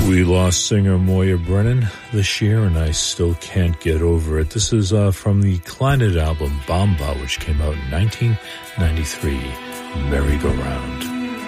We lost singer Moya Brennan this year, and I still can't get over it. This is from the Kleinert album Bamba, which came out in 1993, Merry-Go-Round.